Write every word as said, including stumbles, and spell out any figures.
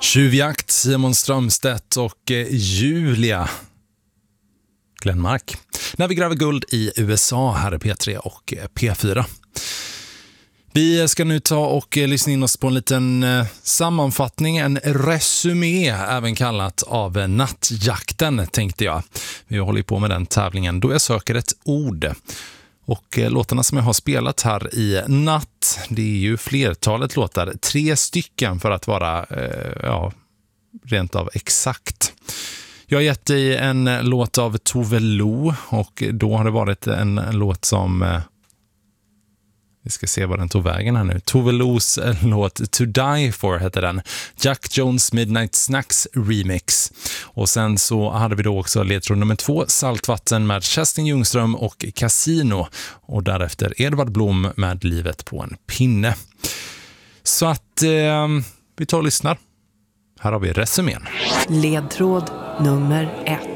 Tjuvjakt, Simon Strömstedt och eh, Julia Glenmark. När vi gräver guld i U S A här är P tre och eh, P fyra. Vi ska nu ta och eh, lyssna in oss på en liten eh, sammanfattning, en resumé även kallat av eh, nattjakten tänkte jag. Vi håller på med den tävlingen då jag söker ett ord. Och eh, låtarna som jag har spelat här i natt, det är ju flertalet låtar, tre stycken för att vara eh, ja, rent av exakt. Jag har gett dig en låt av Tove Lo och då har det varit en, en låt som, eh, vi ska se vad den tog vägen här nu. Tove Los eh, låt To Die For heter den. Jack Jones Midnight Snacks remix. Och sen så hade vi då också ledtråd nummer två, Saltvatten med Kerstin Ljungström och Casino. Och därefter Edvard Blom med Livet på en pinne. Så att eh, vi tar och lyssnar. Här har vi resumén. Ledtråd nummer ett.